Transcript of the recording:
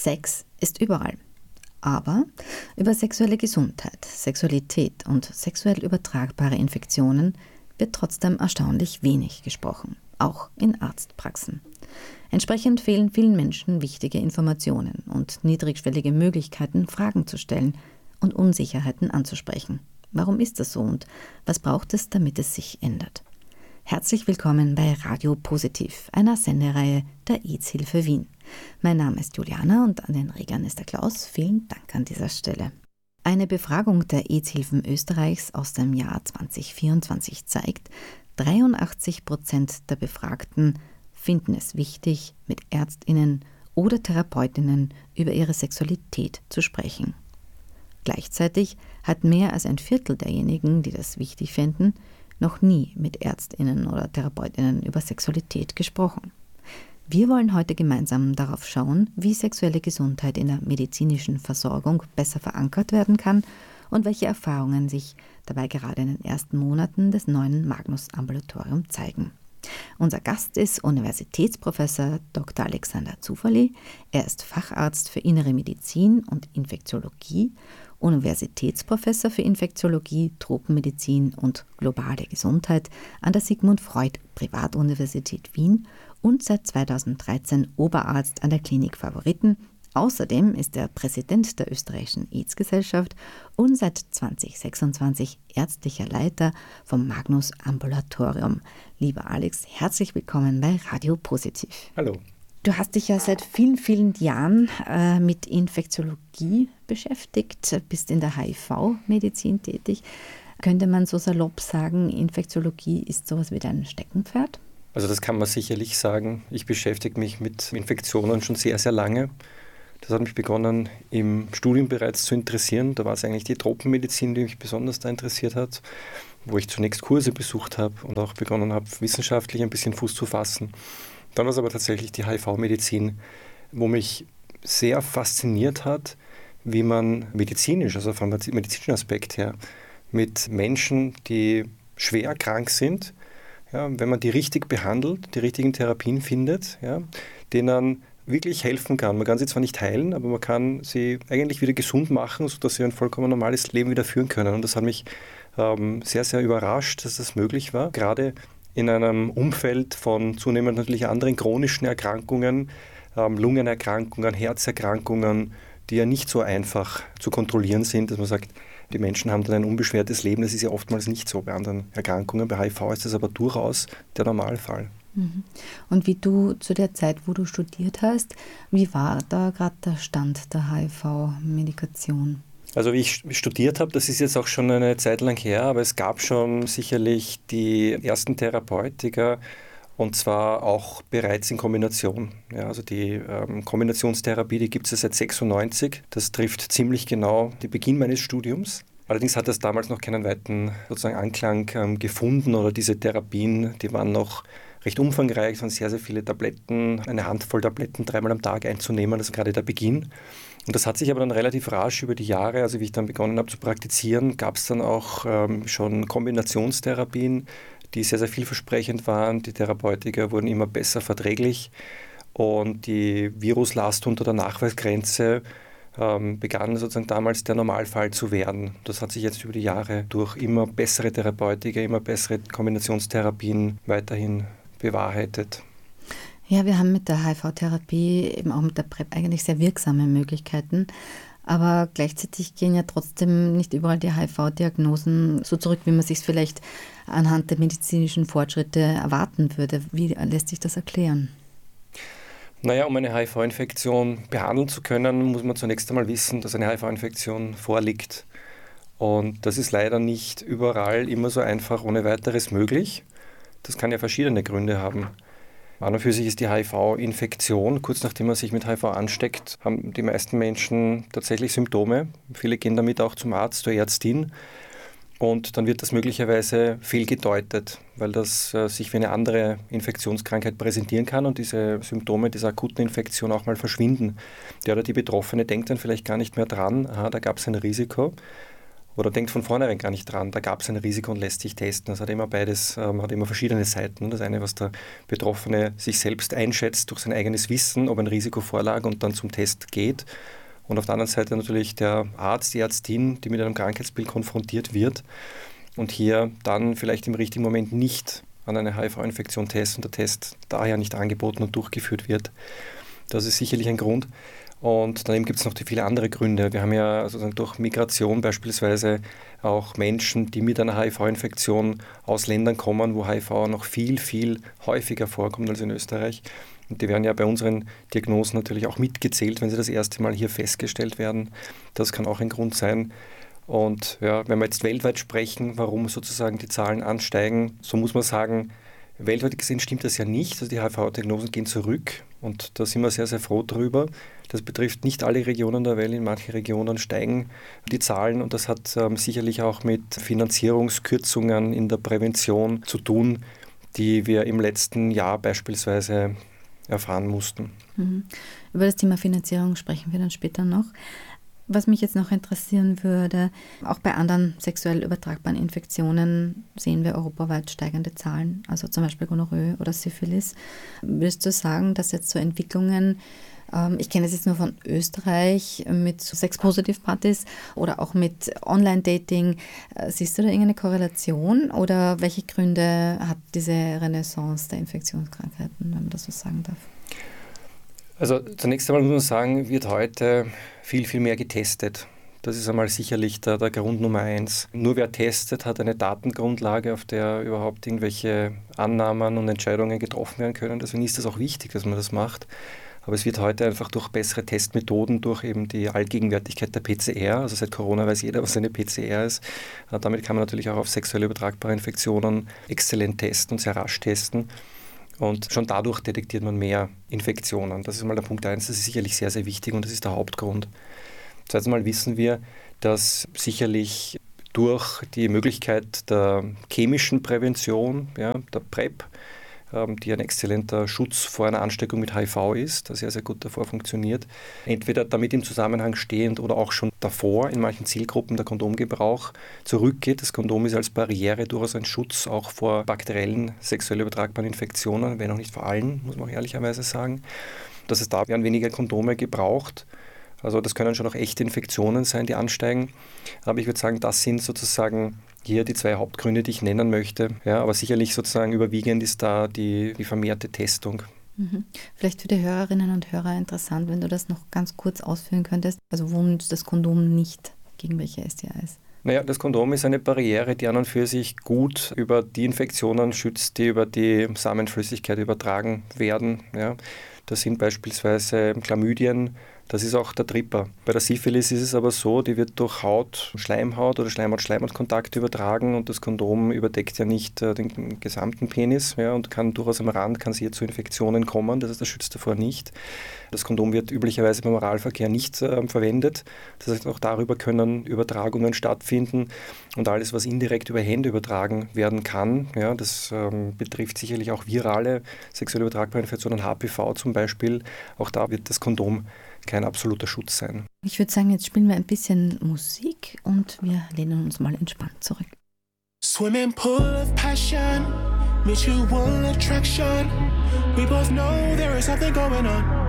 Sex ist überall. Aber über sexuelle Gesundheit, Sexualität und sexuell übertragbare Infektionen wird trotzdem erstaunlich wenig gesprochen, auch in Arztpraxen. Entsprechend fehlen vielen Menschen wichtige Informationen und niedrigschwellige Möglichkeiten, Fragen zu stellen und Unsicherheiten anzusprechen. Warum ist das so und was braucht es, damit es sich ändert? Herzlich willkommen bei Radio Positiv, einer Sendereihe der AIDS-Hilfe Wien. Mein Name ist Juliana und an den Regern ist der Klaus. Vielen Dank an dieser Stelle. Eine Befragung der AIDS-Hilfen Österreichs aus dem Jahr 2024 zeigt, 83% der Befragten finden es wichtig, mit ÄrztInnen oder Therapeutinnen über ihre Sexualität zu sprechen. Gleichzeitig hat mehr als ein Viertel derjenigen, die das wichtig finden, noch nie mit ÄrztInnen oder TherapeutInnen über Sexualität gesprochen. Wir wollen heute gemeinsam darauf schauen, wie sexuelle Gesundheit in der medizinischen Versorgung besser verankert werden kann und welche Erfahrungen sich dabei gerade in den ersten Monaten des neuen Magnus-Ambulatorium zeigen. Unser Gast ist Universitätsprofessor Dr. Alexander Zufferli. Er ist Facharzt für Innere Medizin und Infektiologie, Universitätsprofessor für Infektiologie, Tropenmedizin und globale Gesundheit an der Sigmund Freud Privatuniversität Wien und seit 2013 Oberarzt an der Klinik Favoriten. Außerdem ist er Präsident der österreichischen AIDS-Gesellschaft und seit 2026 ärztlicher Leiter vom Magnus Ambulatorium. Lieber Alex, herzlich willkommen bei Radio Positiv. Hallo. Du hast dich ja seit vielen, vielen Jahren mit Infektiologie beschäftigt, bist in der HIV-Medizin tätig. Könnte man so salopp sagen, Infektiologie ist sowas wie dein Steckenpferd? Also das kann man sicherlich sagen. Ich beschäftige mich mit Infektionen schon sehr, sehr lange. Das hat mich begonnen im Studium bereits zu interessieren. Da war es eigentlich die Tropenmedizin, die mich besonders da interessiert hat, wo ich zunächst Kurse besucht habe und auch begonnen habe, wissenschaftlich ein bisschen Fuß zu fassen. Dann war es aber tatsächlich die HIV-Medizin, wo mich sehr fasziniert hat, wie man medizinisch, also vom medizinischen Aspekt her, mit Menschen, die schwer krank sind, ja, wenn man die richtig behandelt, die richtigen Therapien findet, ja, denen wirklich helfen kann. Man kann sie zwar nicht heilen, aber man kann sie eigentlich wieder gesund machen, sodass sie ein vollkommen normales Leben wieder führen können. Und das hat mich sehr, sehr überrascht, dass das möglich war. Gerade in einem Umfeld von zunehmend natürlich anderen chronischen Erkrankungen, Lungenerkrankungen, Herzerkrankungen, die ja nicht so einfach zu kontrollieren sind, dass man sagt, die Menschen haben dann ein unbeschwertes Leben. Das ist ja oftmals nicht so bei anderen Erkrankungen. Bei HIV ist das aber durchaus der Normalfall. Und wie du zu der Zeit, wo du studiert hast, wie war da gerade der Stand der HIV-Medikation? Also wie ich studiert habe, das ist jetzt auch schon eine Zeit lang her, aber es gab schon sicherlich die ersten Therapeutika und zwar auch bereits in Kombination. Ja, also die Kombinationstherapie, die gibt es ja seit 1996. Das trifft ziemlich genau den Beginn meines Studiums. Allerdings hat das damals noch keinen weiten sozusagen Anklang gefunden oder diese Therapien, die waren noch recht umfangreich, es waren sehr, sehr viele Tabletten, eine Handvoll Tabletten 3-mal am Tag einzunehmen, das ist gerade der Beginn. Und das hat sich aber dann relativ rasch über die Jahre, also wie ich dann begonnen habe zu praktizieren, gab es dann auch schon Kombinationstherapien, die sehr, sehr vielversprechend waren. Die Therapeutika wurden immer besser verträglich und die Viruslast unter der Nachweisgrenze begann sozusagen damals der Normalfall zu werden. Das hat sich jetzt über die Jahre durch immer bessere Therapeutika, immer bessere Kombinationstherapien weiterhin bewahrheitet. Ja, wir haben mit der HIV-Therapie, eben auch mit der PrEP eigentlich sehr wirksame Möglichkeiten. Aber gleichzeitig gehen ja trotzdem nicht überall die HIV-Diagnosen so zurück, wie man sich es vielleicht anhand der medizinischen Fortschritte erwarten würde. Wie lässt sich das erklären? Naja, um eine HIV-Infektion behandeln zu können, muss man zunächst einmal wissen, dass eine HIV-Infektion vorliegt. Und das ist leider nicht überall immer so einfach ohne weiteres möglich. Das kann ja verschiedene Gründe haben. An und für sich ist die HIV-Infektion, kurz nachdem man sich mit HIV ansteckt, haben die meisten Menschen tatsächlich Symptome. Viele gehen damit auch zum Arzt, zur Ärztin. Und dann wird das möglicherweise fehlgedeutet, weil das sich wie eine andere Infektionskrankheit präsentieren kann und diese Symptome dieser akuten Infektion auch mal verschwinden. Der oder die Betroffene denkt dann vielleicht gar nicht mehr dran, aha, da gab es ein Risiko. oder denkt von vornherein gar nicht dran, da gab es ein Risiko und lässt sich testen. Das hat immer beides, hat immer verschiedene Seiten. Das eine, was der Betroffene sich selbst einschätzt durch sein eigenes Wissen, ob ein Risiko vorlag und dann zum Test geht. Und auf der anderen Seite natürlich der Arzt, die Ärztin, die mit einem Krankheitsbild konfrontiert wird und hier dann vielleicht im richtigen Moment nicht an eine HIV-Infektion testet und der Test daher nicht angeboten und durchgeführt wird. Das ist sicherlich ein Grund. Und daneben gibt es noch viele andere Gründe. Wir haben ja also durch Migration beispielsweise auch Menschen, die mit einer HIV-Infektion aus Ländern kommen, wo HIV noch viel, viel häufiger vorkommt als in Österreich. Und die werden ja bei unseren Diagnosen natürlich auch mitgezählt, wenn sie das erste Mal hier festgestellt werden. Das kann auch ein Grund sein. Und ja, wenn wir jetzt weltweit sprechen, warum sozusagen die Zahlen ansteigen, so muss man sagen, weltweit gesehen stimmt das ja nicht. Also die HIV-Diagnosen gehen zurück und da sind wir sehr, sehr froh drüber. Das betrifft nicht alle Regionen der Welt. In manchen Regionen steigen die Zahlen und das hat sicherlich auch mit Finanzierungskürzungen in der Prävention zu tun, die wir im letzten Jahr beispielsweise erfahren mussten. Über das Thema Finanzierung sprechen wir dann später noch. Was mich jetzt noch interessieren würde, auch bei anderen sexuell übertragbaren Infektionen sehen wir europaweit steigende Zahlen, also zum Beispiel Gonorrhoe oder Syphilis. Würdest du sagen, dass jetzt so Entwicklungen, ich kenne es jetzt nur von Österreich mit so Sex-Positiv-Partys oder auch mit Online-Dating, siehst du da irgendeine Korrelation oder welche Gründe hat diese Renaissance der Infektionskrankheiten, wenn man das so sagen darf? Also zunächst einmal muss man sagen, wird heute viel, viel mehr getestet. Das ist einmal sicherlich der Grund Nummer 1. Nur wer testet, hat eine Datengrundlage, auf der überhaupt irgendwelche Annahmen und Entscheidungen getroffen werden können. Deswegen ist es auch wichtig, dass man das macht. Aber es wird heute einfach durch bessere Testmethoden, durch eben die Allgegenwärtigkeit der PCR, also seit Corona weiß jeder, was eine PCR ist. Damit kann man natürlich auch auf sexuell übertragbare Infektionen exzellent testen und sehr rasch testen. Und schon dadurch detektiert man mehr Infektionen. Das ist mal der Punkt 1, das ist sicherlich sehr, sehr wichtig und das ist der Hauptgrund. Zweitens mal wissen wir, dass sicherlich durch die Möglichkeit der chemischen Prävention, ja, der PrEP, die ein exzellenter Schutz vor einer Ansteckung mit HIV ist, der sehr, sehr gut davor funktioniert, entweder damit im Zusammenhang stehend oder auch schon davor in manchen Zielgruppen der Kondomgebrauch zurückgeht. Das Kondom ist als Barriere durchaus ein Schutz auch vor bakteriellen sexuell übertragbaren Infektionen, wenn auch nicht vor allen, muss man auch ehrlicherweise sagen. Das heißt, da werden weniger Kondome gebraucht. Also das können schon auch echte Infektionen sein, die ansteigen. Aber ich würde sagen, das sind sozusagen hier die 2 Hauptgründe, die ich nennen möchte. Ja, aber sicherlich sozusagen überwiegend ist da die vermehrte Testung. Vielleicht für die Hörerinnen und Hörer interessant, wenn du das noch ganz kurz ausführen könntest. Also wo nützt das Kondom nicht gegen welche STIs? Naja, das Kondom ist eine Barriere, die an und für sich gut über die Infektionen schützt, die über die Samenflüssigkeit übertragen werden. Ja. Das sind beispielsweise Chlamydien, das ist auch der Tripper. Bei der Syphilis ist es aber so, die wird durch Haut, Schleimhaut oder Schleimhaut-Schleimhaut-Kontakt übertragen und das Kondom überdeckt ja nicht den gesamten Penis, ja, und kann durchaus am Rand, kann es hier zu Infektionen kommen, das heißt, das schützt davor nicht. Das Kondom wird üblicherweise beim Oralverkehr nicht verwendet, das heißt, auch darüber können Übertragungen stattfinden und alles, was indirekt über Hände übertragen werden kann, ja, das betrifft sicherlich auch virale sexuell übertragbare Infektionen, HPV zum Beispiel, auch da wird das Kondom kein absoluter Schutz sein. Ich würde sagen, jetzt spielen wir ein bisschen Musik und wir lehnen uns mal entspannt zurück. Swimming pool of passion, mutual attraction. We both know there is something going on.